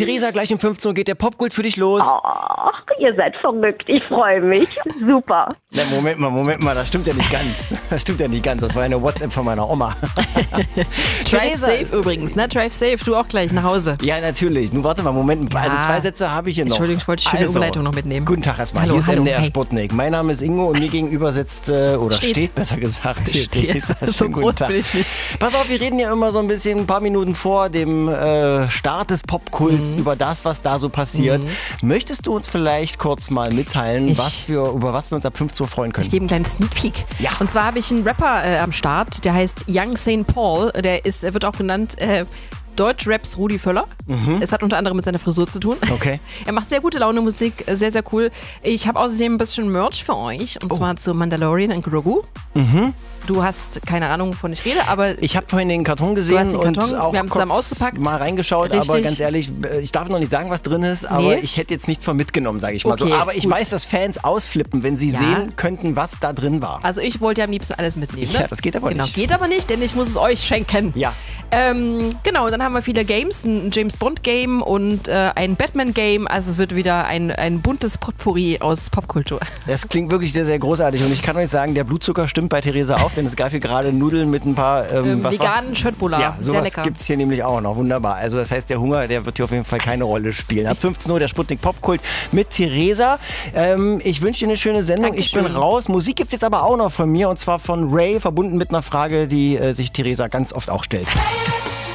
Theresa, gleich um 15 Uhr geht der Popkult für dich los. Ach, ihr seid verrückt. Ich freue mich. Super. Na, Moment mal, das stimmt ja nicht ganz. Das stimmt ja nicht ganz. Das war eine WhatsApp von meiner Oma. Drive safe übrigens, ne? Drive safe, du auch gleich nach Hause. Ja, natürlich. Nun warte mal, Moment. Also 2 Sätze habe ich hier noch. Entschuldigung, ich wollte die schöne Umleitung noch mitnehmen. Guten Tag erstmal. Hallo, Hier ist hallo. der Hey. Sputnik. Mein Name ist Ingo und mir gegenüber sitzt, steht besser gesagt, Theresa. So Schönen guten groß Tag. bin ich nicht. Pass auf, wir reden ja immer so ein bisschen, ein paar Minuten vor dem Start des Popkults über das, was da so passiert. Möchtest du uns vielleicht kurz mal mitteilen, über was wir uns ab 15 Uhr freuen können? Ich gebe einen kleinen Sneak Peek. Ja. Und zwar habe ich einen Rapper am Start, der heißt Young St. Paul. Er wird auch genannt Deutschraps Rudi Völler. Es hat unter anderem mit seiner Frisur zu tun. Okay. Er macht sehr gute Laune Musik, sehr, sehr cool. Ich habe außerdem ein bisschen Merch für euch, und zwar zu Mandalorian und Grogu. Du hast keine Ahnung, wovon ich rede, aber Ich habe vorhin den Karton gesehen hast den Karton, und auch wir haben kurz zusammen ausgepackt. mal reingeschaut, Richtig. aber ganz ehrlich, ich darf noch nicht sagen, was drin ist, aber Nee. ich hätte jetzt nichts von mitgenommen, sage ich mal so. Okay, Aber ich gut. weiß, dass Fans ausflippen, wenn sie Ja. sehen könnten, was da drin war. also ich wollte ja am liebsten alles mitnehmen. Ne? Ja, das geht aber genau, nicht. Geht aber nicht, denn ich muss es euch schenken. Ja. Genau, dann haben wir viele Games, ein James Bond Game und ein Batman Game. Also es wird wieder ein buntes Potpourri aus Popkultur. Das klingt wirklich sehr, sehr großartig und ich kann euch sagen, der Blutzucker stimmt bei Theresa auf, denn es gab hier gerade Nudeln mit ein paar Veganen Schöttbullar. Ja, Sehr sowas lecker. gibt's hier nämlich auch noch. Wunderbar. Also das heißt, der Hunger, der wird hier auf jeden Fall keine Rolle spielen. Ab 15 Uhr der Sputnik Popkult mit Theresa. Ich wünsche dir eine schöne Sendung. Ich bin Dankeschön. raus. Musik gibt's jetzt aber auch noch von mir und zwar von Ray, verbunden mit einer Frage, die sich Theresa ganz oft auch stellt.